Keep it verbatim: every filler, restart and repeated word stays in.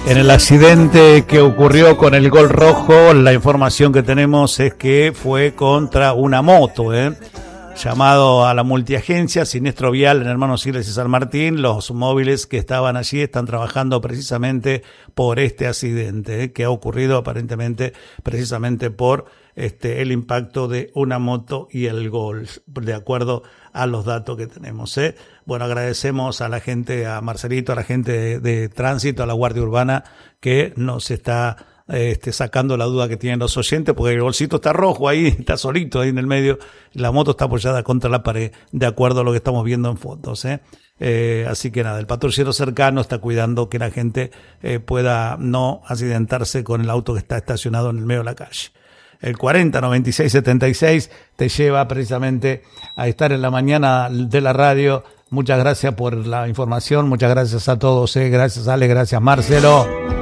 En el accidente que ocurrió con el Gol Rojo, la información que tenemos es que fue contra una moto, ¿eh? Llamado a la multiagencia, siniestro vial en Hermanos Siles y San Martín. Los móviles que estaban allí están trabajando precisamente por este accidente, ¿eh? Que ha ocurrido aparentemente precisamente por este el impacto de una moto y el Gol, de acuerdo a los datos que tenemos, ¿eh? Bueno, agradecemos a la gente, a Marcelito, a la gente de, de tránsito, a la Guardia Urbana, que nos está este, sacando la duda que tienen los oyentes, porque el Golcito está rojo ahí, está solito ahí en el medio, y la moto está apoyada contra la pared, de acuerdo a lo que estamos viendo en fotos, ¿eh? Eh, así que nada, el patrullero cercano está cuidando que la gente eh, pueda no accidentarse con el auto que está estacionado en el medio de la calle. El cuarenta noventa y seis setenta y seis te lleva precisamente a estar en la mañana de la radio. Muchas gracias por la información, muchas gracias a todos, eh. Gracias Ale, gracias Marcelo.